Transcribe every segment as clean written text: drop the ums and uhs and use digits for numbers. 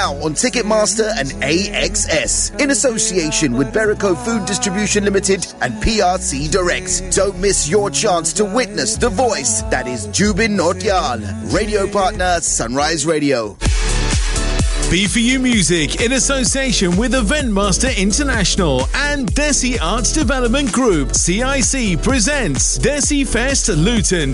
now on Ticketmaster and AXS. In association with Berico Food Distribution Limited and PRC Direct. Don't miss your chance to witness the voice that is Jubin Nautiyal. Radio partner Sunrise Radio. B4U Music in association with Eventmaster International and Desi Arts Development Group CIC presents Desi Fest Luton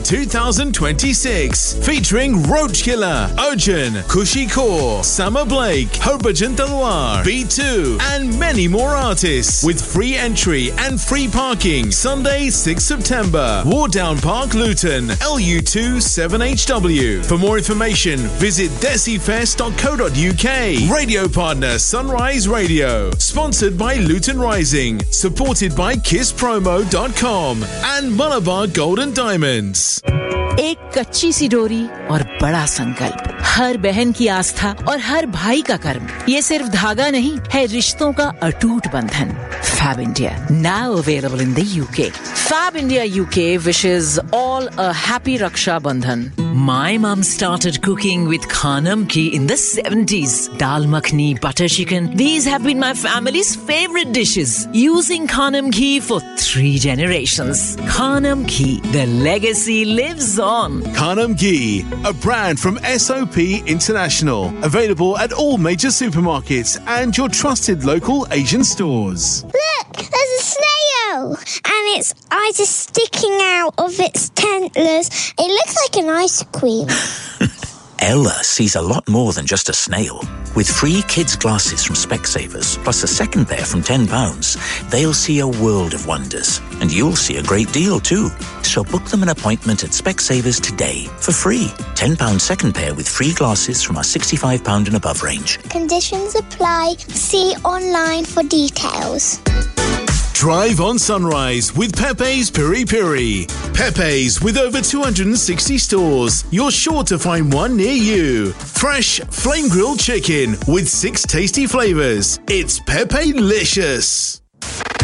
2026 featuring Roach Killer, Urjan, Kushi Kaur, Summer Blake, Harbhajan Talwar, B2 and many more artists with free entry and free parking. Sunday 6 September, Wardown Park, Luton, LU2 7HW. For more information, visit desifest.co.uk. Radio partner Sunrise Radio. Sponsored by Luton Rising. Supported by KissPromo.com and Malabar Golden Diamonds. एक कच्ची सी डोरी और बड़ा संकल्प, हर बहन की आस्था और हर भाई का कर्म. ये सिर्फ धागा नहीं है, रिश्तों का अटूट बंधन. Fab India, now available in the UK. Fab India UK wishes all a happy Raksha Bandhan. My mum started cooking with Khanam ghee in the 70s. Dal makhni, butter chicken. These have been my family's favorite dishes. Using Khanam ghee for 3 generations. Khanam ghee, the legacy lives on. Khanam ghee, a brand from SOP International. Available at all major supermarkets and your trusted local Asian stores. Look, there's a snail, and its eyes are sticking out of its antlers. It looks like an ice cream. Ella sees a lot more than just a snail. With free kids' glasses from Specsavers, plus a second pair from £10, they'll see a world of wonders. And you'll see a great deal too. So book them an appointment at Specsavers today for free. £10 second pair with free glasses from our £65 and above range. Conditions apply. See online for details. Drive on Sunrise with Pepe's Piri Piri. Pepe's with over 260 stores. You're sure to find one near you. Fresh flame grilled chicken with 6 tasty flavors. It's Pepe-licious.